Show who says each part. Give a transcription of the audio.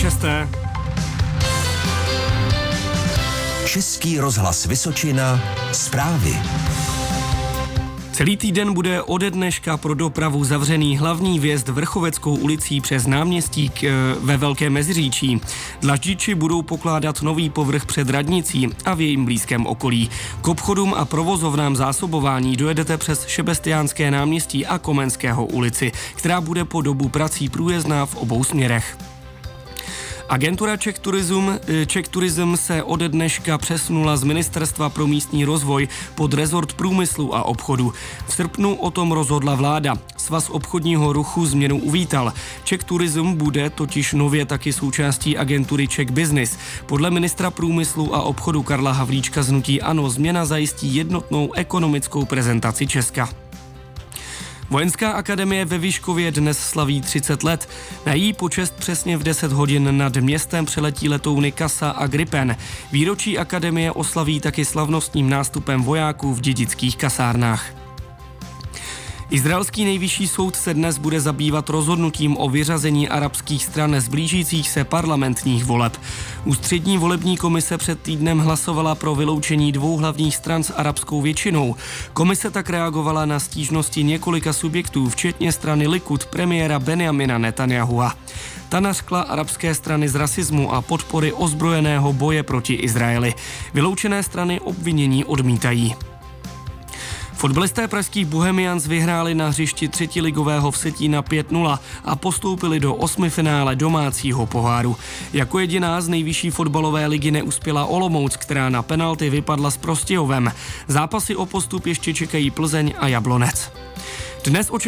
Speaker 1: 6.
Speaker 2: Český rozhlas Vysočina, zprávy.
Speaker 1: Celý týden bude ode dneška pro dopravu zavřený hlavní vjezd Vrchoveckou ulicí přes náměstí ve Velké Meziříčí. Dlaždiči budou pokládat nový povrch před radnicí a v jejím blízkém okolí. K obchodům a provozovnám zásobování dojedete přes Šebestiánské náměstí a Komenského ulici, která bude po dobu prací průjezdná v obou směrech. Agentura Czech Tourism se ode dneška přesunula z Ministerstva pro místní rozvoj pod rezort průmyslu a obchodu. V srpnu o tom rozhodla vláda. Svaz obchodního ruchu změnu uvítal. Czech Tourism bude totiž nově taky součástí agentury Czech Business. Podle ministra průmyslu a obchodu Karla Havlíčka z hnutí ANO změna zajistí jednotnou ekonomickou prezentaci Česka. Vojenská akademie ve Vyškově dnes slaví 30 let. Na její počest přesně v 10 hodin nad městem přeletí letouny Kasa a Gripen. Výročí akademie oslaví taky slavnostním nástupem vojáků v dědických kasárnách. Izraelský nejvyšší soud se dnes bude zabývat rozhodnutím o vyřazení arabských stran z blížících se parlamentních voleb. Ústřední volební komise před týdnem hlasovala pro vyloučení dvou hlavních stran s arabskou většinou. Komise tak reagovala na stížnosti několika subjektů, včetně strany Likud premiéra Benjamina Netanyahua. Ta nařkla arabské strany z rasismu a podpory ozbrojeného boje proti Izraeli. Vyloučené strany obvinění odmítají. Fotbalisté pražských Bohemians vyhráli na hřišti třetiligového Vsetína 5-0 a postoupili do osmifinále domácího poháru. Jako jediná z nejvyšší fotbalové ligy neuspěla Olomouc, která na penalty vypadla s Prostějovem. Zápasy o postup ještě čekají Plzeň a Jablonec. Dnes